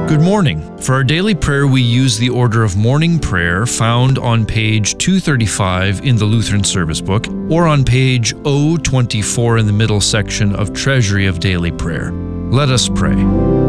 Good morning. For our daily prayer, we use the order of morning prayer found on page 235 in the Lutheran Service Book, or on page O24 in the middle section of Treasury of Daily Prayer. Let us pray.